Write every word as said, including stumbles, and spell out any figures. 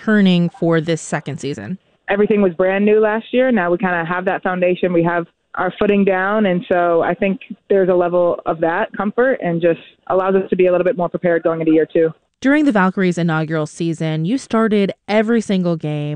returning for this second season? Everything was brand new last year. Now we kind of have that foundation. We have our footing down. And so I think there's a level of that comfort and just allows us to be a little bit more prepared going into year two. During the Valkyries' inaugural season, you started every single game.